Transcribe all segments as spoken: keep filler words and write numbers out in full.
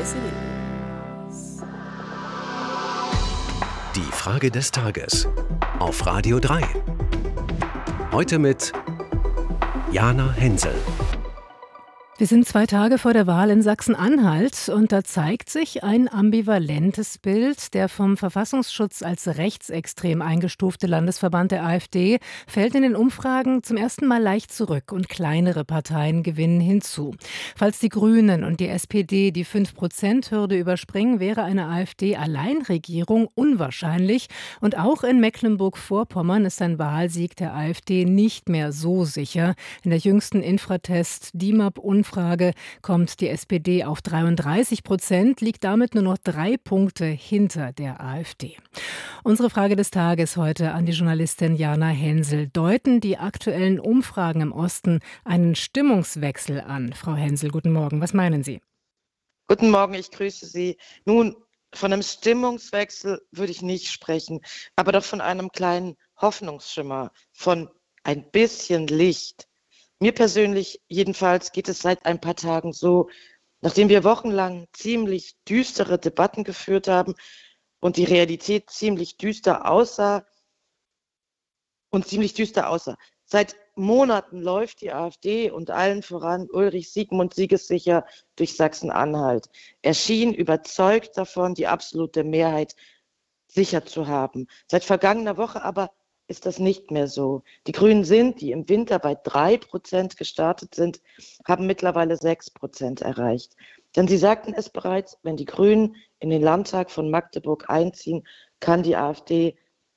Die Frage des Tages auf Radio drei. Heute mit Jana Hensel. Wir sind zwei Tage vor der Wahl in Sachsen-Anhalt und da zeigt sich ein ambivalentes Bild. Der vom Verfassungsschutz als rechtsextrem eingestufte Landesverband der AfD fällt in den Umfragen zum ersten Mal leicht zurück und kleinere Parteien gewinnen hinzu. Falls die Grünen und die S P D die fünf Prozent Hürde überspringen, wäre eine AfD-Alleinregierung unwahrscheinlich. Und auch in Mecklenburg-Vorpommern ist ein Wahlsieg der AfD nicht mehr so sicher. In der jüngsten Infratest D I M A P Umfrage kommt die S P D auf dreiunddreißig Prozent, liegt damit nur noch drei Punkte hinter der AfD. Unsere Frage des Tages heute an die Journalistin Jana Hensel. Deuten die aktuellen Umfragen im Osten einen Stimmungswechsel an? Frau Hensel, guten Morgen. Was meinen Sie? Guten Morgen, ich grüße Sie. Nun, von einem Stimmungswechsel würde ich nicht sprechen, aber doch von einem kleinen Hoffnungsschimmer, von ein bisschen Licht. Mir persönlich jedenfalls geht es seit ein paar Tagen so, nachdem wir wochenlang ziemlich düstere Debatten geführt haben und die Realität ziemlich düster aussah und ziemlich düster aussah. Seit Monaten läuft die AfD und allen voran Ulrich Siegmund siegessicher durch Sachsen-Anhalt. Er schien überzeugt davon, die absolute Mehrheit sicher zu haben. Seit vergangener Woche aber ist das nicht mehr so. Die Grünen sind, die im Winter bei drei Prozent gestartet sind, haben mittlerweile sechs Prozent erreicht. Denn sie sagten es bereits, wenn die Grünen in den Landtag von Magdeburg einziehen, kann die AfD,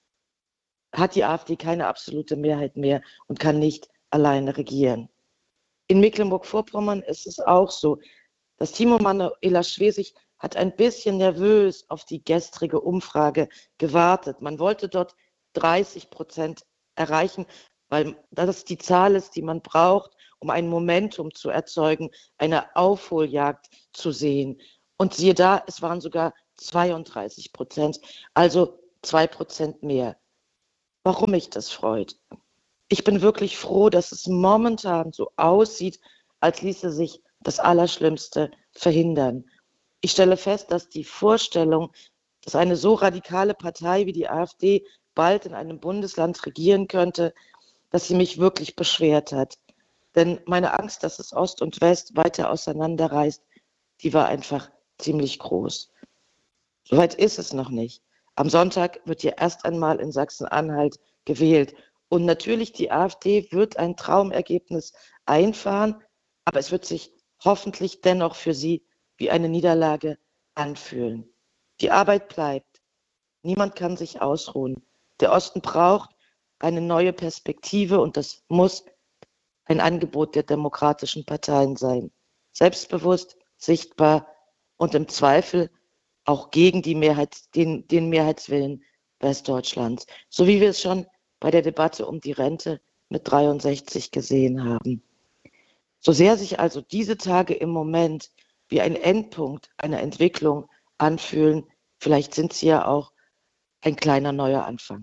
hat die AfD keine absolute Mehrheit mehr und kann nicht alleine regieren. In Mecklenburg-Vorpommern ist es auch so. Das Timo Manuela Schwesig hat ein bisschen nervös auf die gestrige Umfrage gewartet. Man wollte dort dreißig Prozent erreichen, weil das die Zahl ist, die man braucht, um ein Momentum zu erzeugen, eine Aufholjagd zu sehen. Und siehe da, es waren sogar zweiunddreißig Prozent, also zwei Prozent mehr. Warum mich das freut? Ich bin wirklich froh, dass es momentan so aussieht, als ließe sich das Allerschlimmste verhindern. Ich stelle fest, dass die Vorstellung, dass eine so radikale Partei wie die AfD bald in einem Bundesland regieren könnte, dass sie mich wirklich beschwert hat. Denn meine Angst, dass es Ost und West weiter auseinanderreißt, die war einfach ziemlich groß. Soweit ist es noch nicht. Am Sonntag wird ja erst einmal in Sachsen-Anhalt gewählt. Und natürlich, die AfD wird ein Traumergebnis einfahren, aber es wird sich hoffentlich dennoch für sie wie eine Niederlage anfühlen. Die Arbeit bleibt. Niemand kann sich ausruhen. Der Osten braucht eine neue Perspektive und das muss ein Angebot der demokratischen Parteien sein. Selbstbewusst, sichtbar und im Zweifel auch gegen die Mehrheit, den, den Mehrheitswillen Westdeutschlands. So wie wir es schon bei der Debatte um die Rente mit dreiundsechzig gesehen haben. So sehr sich also diese Tage im Moment wie ein Endpunkt einer Entwicklung anfühlen, vielleicht sind sie ja auch ein kleiner neuer Anfang.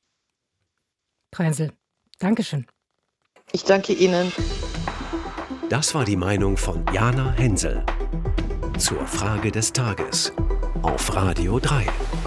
Hensel, Dankeschön. Ich danke Ihnen. Das war die Meinung von Jana Hensel zur Frage des Tages auf Radio drei.